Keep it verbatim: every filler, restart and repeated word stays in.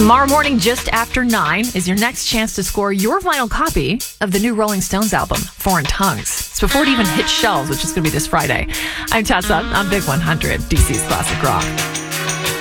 Tomorrow morning, just after nine, is your next chance to score your vinyl copy of the new Rolling Stones album, Foreign Tongues. It's before it even hits shelves, which is going to be this Friday. I'm Tessa. I'm Big one hundred, D C's Classic Rock.